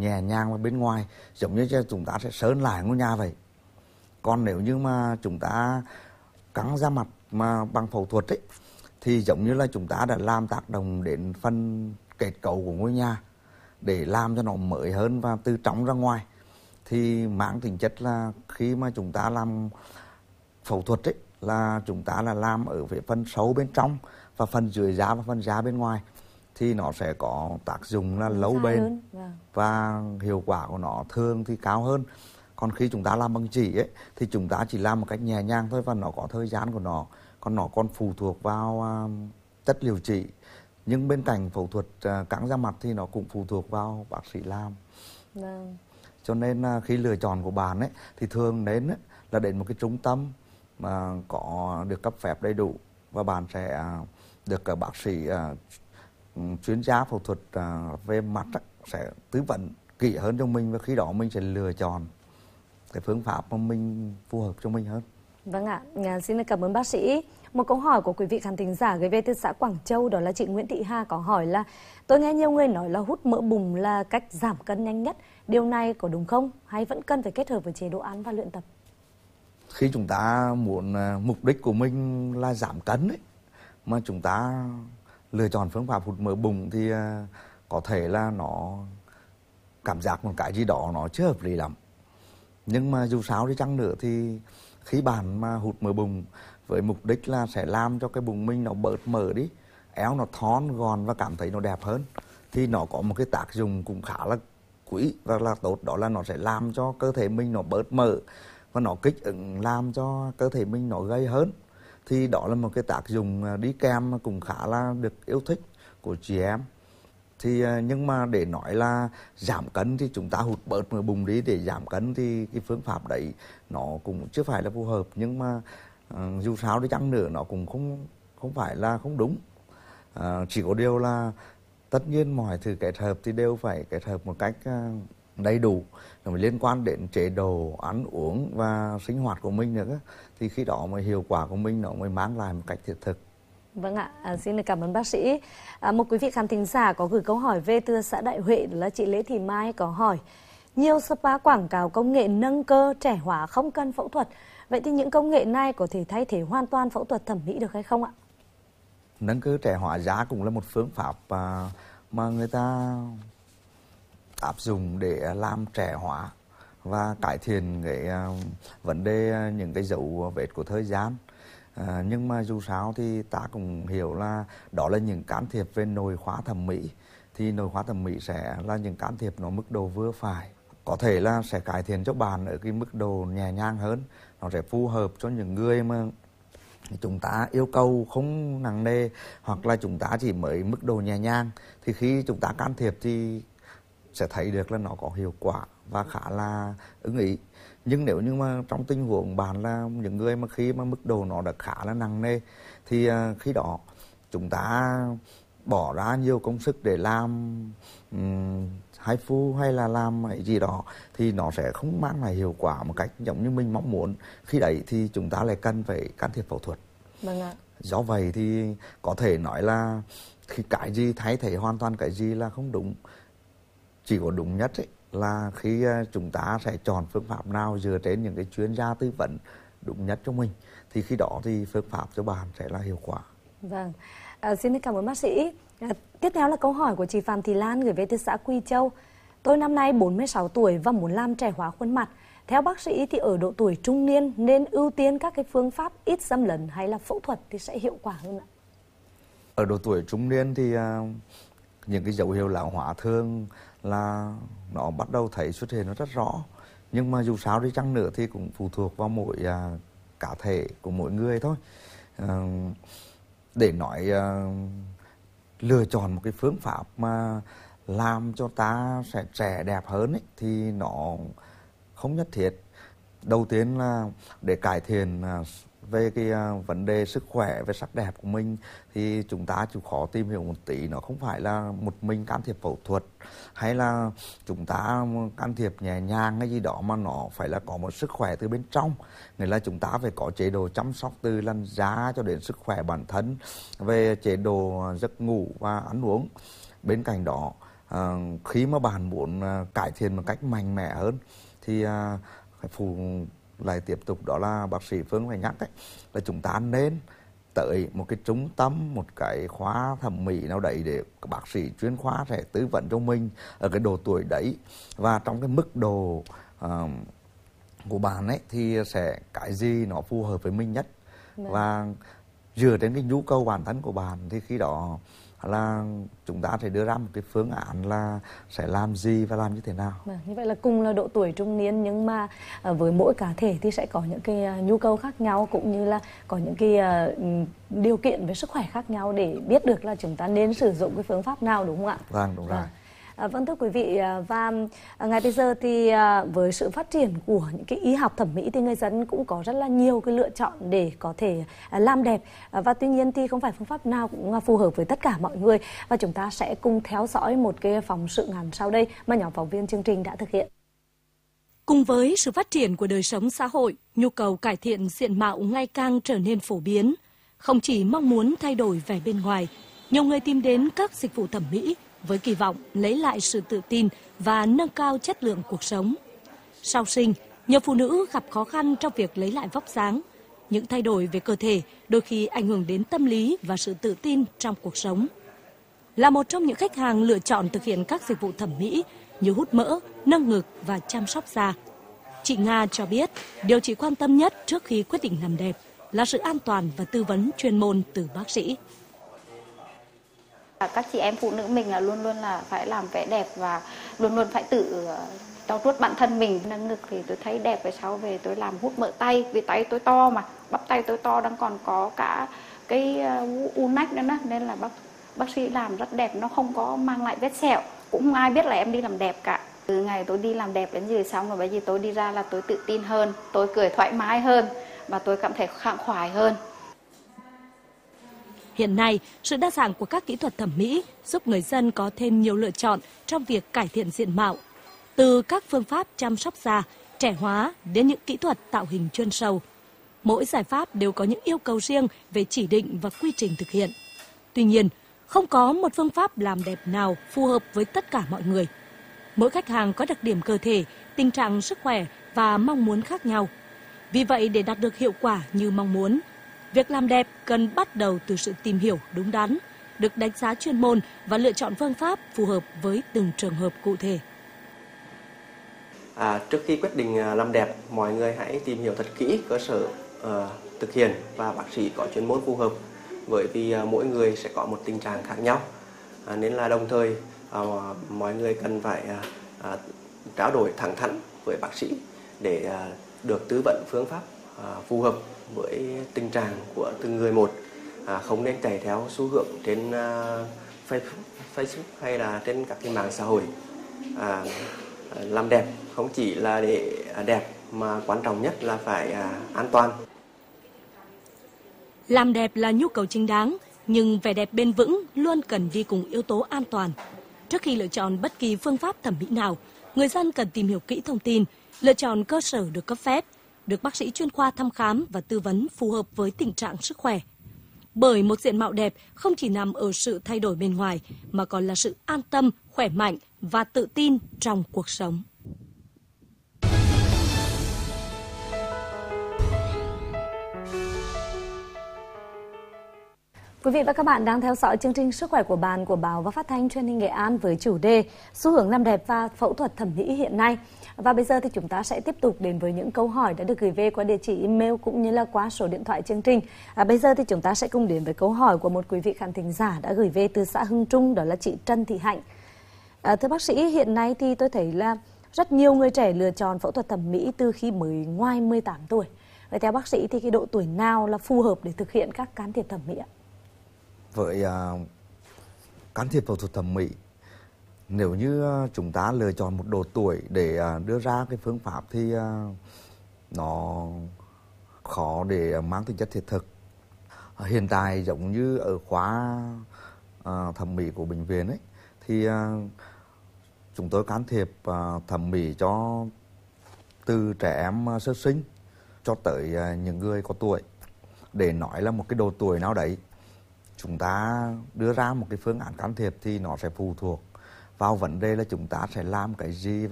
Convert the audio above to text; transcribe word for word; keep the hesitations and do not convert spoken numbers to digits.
nhẹ nhàng vào bên ngoài, giống như chúng ta sẽ sơn lại ngôi nhà vậy. Còn nếu như mà chúng ta căng da mặt mà bằng phẫu thuật ấy, thì giống như là chúng ta đã làm tác động đến phần kết cấu của ngôi nhà để làm cho nó mới hơn và từ trong ra ngoài. Thì mang tính chất là khi mà chúng ta làm phẫu thuật ấy, là chúng ta là làm ở phía phần sâu bên trong và phần dưới da và phần da bên ngoài, thì nó sẽ có tác dụng là lâu bền và hiệu quả của nó thường thì cao hơn. Còn khi chúng ta làm bằng chỉ ấy, thì chúng ta chỉ làm một cách nhẹ nhàng thôi và nó có thời gian của nó, còn nó còn phụ thuộc vào uh, chất liệu chỉ. Nhưng bên cạnh phẫu thuật uh, căng da mặt thì nó cũng phụ thuộc vào bác sĩ làm. Vâng. Cho nên uh, khi lựa chọn của bạn ấy thì thường đến ấy, là đến một cái trung tâm mà có được cấp phép đầy đủ, và bạn sẽ uh, được các bác sĩ uh, chuyên gia phẫu thuật uh, về mặt ấy, sẽ tư vấn kỹ hơn cho mình, và khi đó mình sẽ lựa chọn cái phương pháp mà mình phù hợp cho mình hơn. Vâng ạ, xin cảm ơn bác sĩ. Một câu hỏi của quý vị khán thính giả gửi về từ xã Quảng Châu, đó là chị Nguyễn Thị Hà có hỏi là: tôi nghe nhiều người nói là hút mỡ bụng là cách giảm cân nhanh nhất. Điều này có đúng không? Hay vẫn cần phải kết hợp với chế độ ăn và luyện tập? Khi chúng ta muốn mục đích của mình là giảm cân ấy, mà chúng ta lựa chọn phương pháp hút mỡ bụng thì có thể là nó cảm giác một cái gì đó nó chưa hợp lý lắm. Nhưng mà dù sao đi chăng nữa thì khi bạn mà hút mỡ bụng với mục đích là sẽ làm cho cái bụng mình nó bớt mỡ đi, eo nó thon gọn và cảm thấy nó đẹp hơn, thì nó có một cái tác dụng cũng khá là quý và là tốt, đó là nó sẽ làm cho cơ thể mình nó bớt mỡ và nó kích ứng làm cho cơ thể mình nó gầy hơn. Thì đó là một cái tác dụng đi kèm cũng khá là được yêu thích của chị em. Thì nhưng mà để nói là giảm cân thì chúng ta hút bớt mỡ bụng đi để giảm cân thì cái phương pháp đấy nó cũng chưa phải là phù hợp. Nhưng mà uh, dù sao đi chăng nữa nó cũng không không phải là không đúng. Uh, chỉ có điều là tất nhiên mọi thứ kết hợp thì đều phải kết hợp một cách uh, đầy đủ, rồi liên quan đến chế độ ăn uống và sinh hoạt của mình nữa, thì khi đó mới hiệu quả của mình nó mới mang lại một cách thiết thực. Vâng ạ, à, xin được cảm ơn bác sĩ. À, một quý vị khán thính giả có gửi câu hỏi về từ xã Đại Huệ, là chị Lê Thị Mai có hỏi: nhiều spa quảng cáo công nghệ nâng cơ trẻ hóa không cần phẫu thuật. Vậy thì những công nghệ này có thể thay thế hoàn toàn phẫu thuật thẩm mỹ được hay không ạ? Nâng cơ trẻ hóa da cũng là một phương pháp à, mà người ta áp dụng để làm trẻ hóa và cải thiện cái à, vấn đề những cái dấu vết của thời gian. À, nhưng mà dù sao thì ta cũng hiểu là đó là những can thiệp về nội khoa thẩm mỹ, thì nội khoa thẩm mỹ sẽ là những can thiệp nó mức độ vừa phải, có thể là sẽ cải thiện cho bạn ở cái mức độ nhẹ nhàng hơn, nó sẽ phù hợp cho những người mà chúng ta yêu cầu không nặng nề, hoặc là chúng ta chỉ mới mức độ nhẹ nhàng, thì khi chúng ta can thiệp thì sẽ thấy được là nó có hiệu quả và khá là ưng ý. Nhưng nếu như mà trong tình huống bạn là những người mà khi mà mức độ nó đã khá là nặng nề, thì uh, khi đó chúng ta bỏ ra nhiều công sức để làm um, hai phu hay là làm cái gì đó thì nó sẽ không mang lại hiệu quả một cách giống như mình mong muốn. Khi đấy thì chúng ta lại cần phải can thiệp phẫu thuật. Vâng ạ. Do vậy thì có thể nói là khi cái gì thay thế hoàn toàn cái gì là không đúng. Chỉ có đúng nhất ấy là khi chúng ta sẽ chọn phương pháp nào dựa trên những cái chuyên gia tư vấn đúng nhất cho mình, thì khi đó thì phương pháp cho bạn sẽ là hiệu quả. Vâng, à, xin cảm ơn bác sĩ. À, tiếp theo là câu hỏi của chị Phạm Thị Lan gửi về từ xã Quy Châu. Tôi năm nay bốn mươi sáu tuổi và muốn làm trẻ hóa khuôn mặt. Theo bác sĩ thì ở độ tuổi trung niên nên ưu tiên các cái phương pháp ít xâm lấn hay là phẫu thuật thì sẽ hiệu quả hơn ạ? Ở độ tuổi trung niên thì uh, những cái dấu hiệu lão hóa thường là nó bắt đầu thấy xuất hiện nó rất rõ. Nhưng mà dù sao đi chăng nữa thì cũng phụ thuộc vào mỗi uh, cá thể của mỗi người thôi. Uh, để nói uh, lựa chọn một cái phương pháp mà làm cho ta sẽ trẻ đẹp hơn ấy, thì nó không nhất thiết. Đầu tiên là để cải thiện uh, về cái uh, vấn đề sức khỏe, về sắc đẹp của mình, thì chúng ta chịu khó tìm hiểu một tí. Nó không phải là một mình can thiệp phẫu thuật hay là chúng ta can thiệp nhẹ nhàng hay gì đó, mà nó phải là có một sức khỏe từ bên trong. Nghĩa là chúng ta phải có chế độ chăm sóc từ làn da cho đến sức khỏe bản thân, về chế độ giấc ngủ và ăn uống. Bên cạnh đó À, khi mà bạn muốn à, cải thiện một cách mạnh mẽ hơn thì à, phải phụ lại tiếp tục, đó là bác sĩ Phương phải nhắc ấy, là chúng ta nên tới một cái trung tâm, một cái khóa thẩm mỹ nào đấy để bác sĩ chuyên khoa sẽ tư vấn cho mình ở cái độ tuổi đấy, và trong cái mức độ uh, của bạn ấy thì sẽ cái gì nó phù hợp với mình nhất. Đấy. Và dựa trên cái nhu cầu bản thân của bạn thì khi đó là chúng ta sẽ đưa ra một cái phương án là sẽ làm gì và làm như thế nào. Vâng, như vậy là cùng là độ tuổi trung niên nhưng mà với mỗi cá thể thì sẽ có những cái nhu cầu khác nhau, cũng như là có những cái điều kiện về sức khỏe khác nhau để biết được là chúng ta nên sử dụng cái phương pháp nào, đúng không ạ? Vâng, đúng rồi. À. À, vâng, thưa quý vị, và ngày bây giờ thì với sự phát triển của những cái y học thẩm mỹ thì người dân cũng có rất là nhiều cái lựa chọn để có thể làm đẹp, và tuy nhiên thì không phải phương pháp nào cũng phù hợp với tất cả mọi người, và chúng ta sẽ cùng theo dõi một cái phóng sự ngắn sau đây mà nhóm phóng viên chương trình đã thực hiện. Cùng với sự phát triển của đời sống xã hội, nhu cầu cải thiện diện mạo ngày càng trở nên phổ biến. Không chỉ mong muốn thay đổi vẻ bên ngoài, nhiều người tìm đến các dịch vụ thẩm mỹ với kỳ vọng lấy lại sự tự tin và nâng cao chất lượng cuộc sống. Sau sinh, nhiều phụ nữ gặp khó khăn trong việc lấy lại vóc dáng. Những thay đổi về cơ thể đôi khi ảnh hưởng đến tâm lý và sự tự tin trong cuộc sống. Là một trong những khách hàng lựa chọn thực hiện các dịch vụ thẩm mỹ như hút mỡ, nâng ngực và chăm sóc da, chị Nga cho biết điều chị quan tâm nhất trước khi quyết định làm đẹp là sự an toàn và tư vấn chuyên môn từ bác sĩ. Các chị em phụ nữ mình là luôn luôn là phải làm vẻ đẹp và luôn luôn phải tự trau chuốt bản thân mình. Nâng ngực thì tôi thấy đẹp, về sau về tôi làm hút mỡ tay, vì tay tôi to mà, bắp tay tôi to, đang còn có cả cái u nách nữa đó, nên là bác bác sĩ làm rất đẹp, nó không có mang lại vết sẹo, cũng không ai biết là em đi làm đẹp cả. Từ ngày tôi đi làm đẹp đến giờ xong rồi, bây giờ tôi đi ra là tôi tự tin hơn, tôi cười thoải mái hơn và tôi cảm thấy khẳng khoái hơn. Hiện nay, sự đa dạng của các kỹ thuật thẩm mỹ giúp người dân có thêm nhiều lựa chọn trong việc cải thiện diện mạo. Từ các phương pháp chăm sóc da, trẻ hóa đến những kỹ thuật tạo hình chuyên sâu. Mỗi giải pháp đều có những yêu cầu riêng về chỉ định và quy trình thực hiện. Tuy nhiên, không có một phương pháp làm đẹp nào phù hợp với tất cả mọi người. Mỗi khách hàng có đặc điểm cơ thể, tình trạng sức khỏe và mong muốn khác nhau. Vì vậy, để đạt được hiệu quả như mong muốn, việc làm đẹp cần bắt đầu từ sự tìm hiểu đúng đắn, được đánh giá chuyên môn và lựa chọn phương pháp phù hợp với từng trường hợp cụ thể. À, trước khi quyết định làm đẹp, mọi người hãy tìm hiểu thật kỹ cơ sở uh, thực hiện và bác sĩ có chuyên môn phù hợp, bởi vì uh, mỗi người sẽ có một tình trạng khác nhau. À, nên là đồng thời uh, mọi người cần phải uh, uh, trao đổi thẳng thắn với bác sĩ để uh, được tư vấn phương pháp uh, phù hợp với tình trạng của từng người một. À, không nên chạy theo xu hướng trên uh, Facebook hay là trên các cái mạng xã hội. À, làm đẹp không chỉ là để đẹp mà quan trọng nhất là phải uh, an toàn. Làm đẹp là nhu cầu chính đáng, nhưng vẻ đẹp bền vững luôn cần đi cùng yếu tố an toàn. Trước khi lựa chọn bất kỳ phương pháp thẩm mỹ nào, người dân cần tìm hiểu kỹ thông tin, lựa chọn cơ sở được cấp phép, được bác sĩ chuyên khoa thăm khám và tư vấn phù hợp với tình trạng sức khỏe. Bởi một diện mạo đẹp không chỉ nằm ở sự thay đổi bên ngoài, mà còn là sự an tâm, khỏe mạnh và tự tin trong cuộc sống. Quý vị và các bạn đang theo dõi chương trình Sức khỏe của bạn của Báo và Phát thanh Truyền hình Nghệ An với chủ đề xu hướng làm đẹp và phẫu thuật thẩm mỹ hiện nay. Và bây giờ thì chúng ta sẽ tiếp tục đến với những câu hỏi đã được gửi về qua địa chỉ email cũng như là qua số điện thoại chương trình. À, bây giờ thì chúng ta sẽ cùng đến với câu hỏi của một quý vị khán thính giả đã gửi về từ xã Hưng Trung, đó là chị Trân Thị Hạnh. À, thưa bác sĩ, hiện nay thì tôi thấy là rất nhiều người trẻ lựa chọn phẫu thuật thẩm mỹ từ khi mới ngoài mười tám tuổi. Vậy theo bác sĩ thì cái độ tuổi nào là phù hợp để thực hiện các can thiệp thẩm mỹ ạ? Với uh, can thiệp phẫu thuật thẩm mỹ, nếu như uh, chúng ta lựa chọn một độ tuổi để uh, đưa ra cái phương pháp thì uh, nó khó để uh, mang tính chất thiết thực. Uh, hiện tại giống như ở khóa uh, thẩm mỹ của bệnh viện ấy, thì uh, chúng tôi can thiệp uh, thẩm mỹ cho từ trẻ em uh, sơ sinh cho tới uh, những người có tuổi. Để nói là một cái độ tuổi nào đấy chúng ta đưa ra một cái phương án can thiệp thì nó sẽ phụ thuộc vào vấn đề là chúng ta sẽ làm cái gì